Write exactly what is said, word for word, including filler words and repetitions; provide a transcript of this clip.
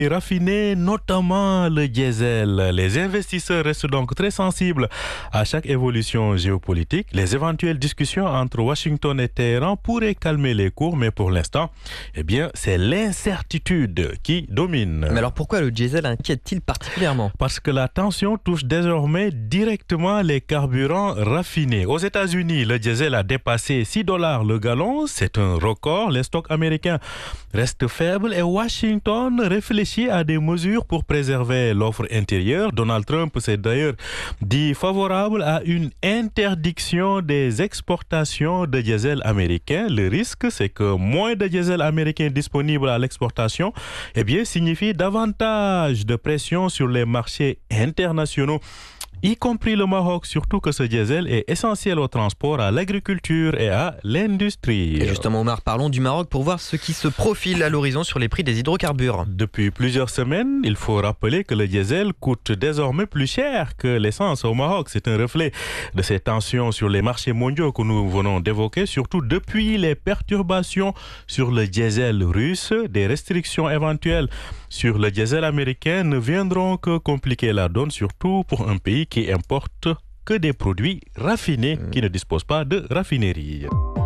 Raffiner notamment le diesel. Les investisseurs restent donc très sensibles à chaque évolution géopolitique. Les éventuelles discussions entre Washington et Téhéran pourraient calmer les cours, mais pour l'instant, eh bien, c'est l'incertitude qui domine. Mais alors pourquoi le diesel inquiète-t-il particulièrement? Parce que la tension touche désormais directement les carburants raffinés. Aux États-Unis, le diesel a dépassé six dollars le gallon. C'est un record. Les stocks américains restent faibles et Washington réfléchit à des mesures pour préserver l'offre intérieure. Donald Trump s'est d'ailleurs dit favorable à une interdiction des exportations de diesel américain. Le risque, c'est que moins de diesel américain disponible à l'exportation, eh bien, signifie davantage de pression sur les marchés internationaux, y compris le Maroc, surtout que ce diesel est essentiel au transport, à l'agriculture et à l'industrie. Et justement, Omar, parlons du Maroc pour voir ce qui se profile à l'horizon sur les prix des hydrocarbures. Depuis plusieurs semaines, il faut rappeler que le diesel coûte désormais plus cher que l'essence au Maroc. C'est un reflet de ces tensions sur les marchés mondiaux que nous venons d'évoquer, surtout depuis les perturbations sur le diesel russe. Des restrictions éventuelles sur le diesel américain ne viendront que compliquer la donne, surtout pour un pays qui importe que des produits raffinés, qui ne disposent pas de raffinerie.